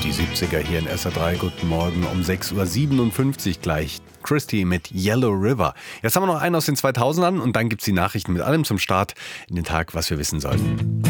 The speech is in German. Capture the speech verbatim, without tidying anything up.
Die siebziger hier in S R drei. Guten Morgen um sechs Uhr siebenundfünfzig gleich. Christy mit Yellow River. Jetzt haben wir noch einen aus den zweitausendern und dann gibt's die Nachrichten mit allem zum Start in den Tag, was wir wissen sollten.